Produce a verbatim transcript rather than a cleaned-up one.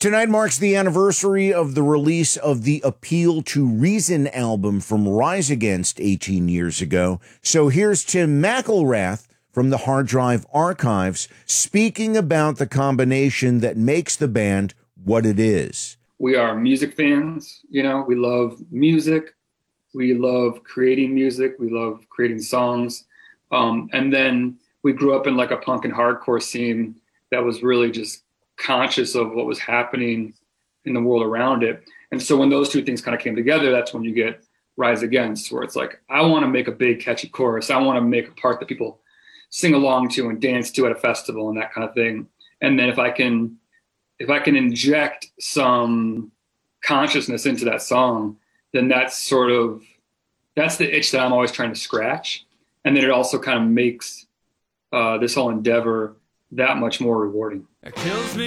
Tonight marks the anniversary of the release of the Appeal to Reason album from Rise Against eighteen years ago. So here's Tim McElrath from the Hard Drive Archives speaking about the combination that makes the band what it is. We are music fans, you know, we love music. We love creating music. We love creating songs. Um, and then we grew up in like a punk and hardcore scene that was really just conscious of what was happening in the world around it. And so when those two things kind of came together, that's when you get Rise Against, where it's like, I want to make a big catchy chorus. I want to make a part that people sing along to and dance to at a festival and that kind of thing. And then if I can, if I can inject some consciousness into that song, then that's sort of, that's the itch that I'm always trying to scratch. And then it also kind of makes uh, this whole endeavor that much more rewarding. It kills me.